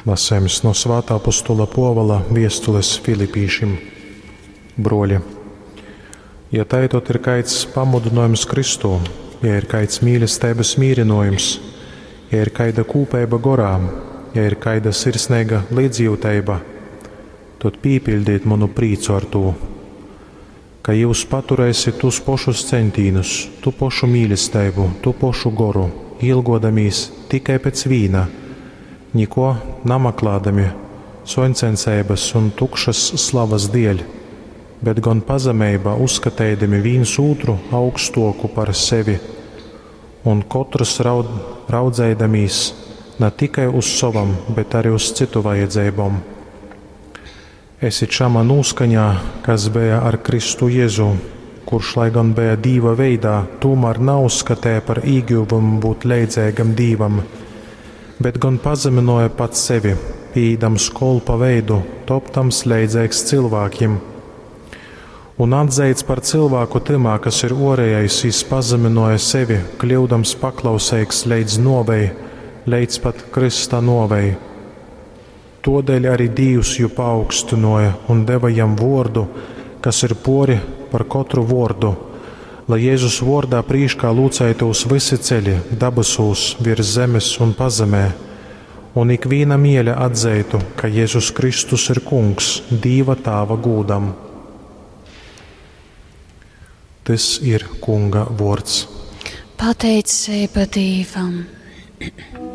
Lasējums no svētā apostola Pāvila vēstules Filipīšiem. Broļi, ja taitot ir kāds pamudinājums Kristū, ja ir kāds mīlestības mīrinojums, ja ir kāda kūpeiba gorām, ja ir kāda sirsnīga līdzjūteiba, tad pīpildiet manu prīcu ar to, ka jūs paturēsiet tos pošus centīnus, tu pošu mīlestību, tu pošu goru, ilgodamīs tikai pēc vīna, niko namaklādami soņcensēbas un tukšas slavas dēļ, bet gan pazemībā uzskateidami viens otru augstoku par sevi, un katrs raudzēdamīs ne tikai uz savam, bet arī uz citu vajadzībām. Esi šāma nūskaņā, kas bija ar Kristu Jēzu, kurš, lai gan bija Dīva veidā, tomēr neuzskatīja par īguvumu būt leidzēgam Dīvam, bet gan pazemināja pats sevi, pieejams kolpa veidu, toptams leidzēgs cilvēkiem. Un atzīts par cilvēku timā, kas ir orējais, jis pazemināja sevi, kļūdams paklausīgs līdz novei, līdz pat Krista novei. Todēļ arī Dievs jū paaugstināja un deva jam vārdu, kas ir pori par katru vārdu, lai Jēzus vārdā prīškā lūcētos visi ceļi, dabasūs, virs zemes un pazemē, un ikviena mieļa atzītu, ka Jēzus Kristus ir kungs, Dieva tāva gūdam. Tas ir kunga vārds. Pateicība Dievam.